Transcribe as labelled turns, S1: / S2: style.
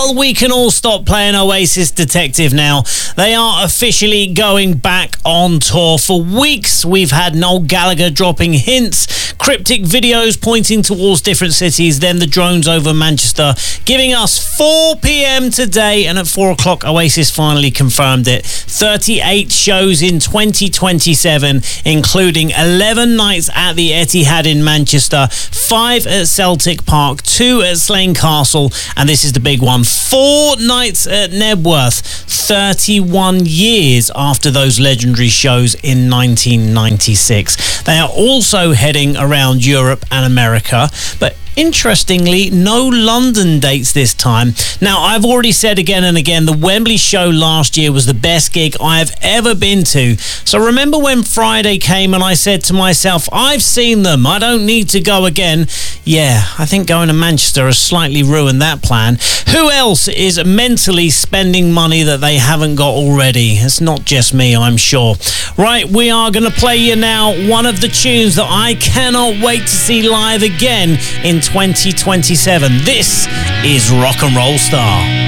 S1: Well, we can all stop playing Oasis Detective now. They are officially going back on tour. For weeks, we've had Noel Gallagher dropping hints, cryptic videos pointing towards different cities, then the drones over Manchester, giving us 4 p.m. today, and at 4 o'clock, Oasis finally confirmed it. 38 shows in 2027, including 11 nights at the Etihad in Manchester, 5 at Celtic Park, 2 at Slane Castle, and this is the big one, 4 nights at Nebworth, 31 years after those legendary shows in 1996. They are also heading around Europe and America, but interestingly, no London dates this time. Now, I've already said again and again, the Wembley show last year was the best gig I've ever been to. So remember when Friday came and I said to myself, I've seen them, I don't need to go again. Yeah, I think going to Manchester has slightly ruined that plan. Who else is mentally spending money that they haven't got already? It's not just me, I'm sure. Right, we are going to play you now one of the tunes that I cannot wait to see live again in 2027. This is Rock and Roll Star.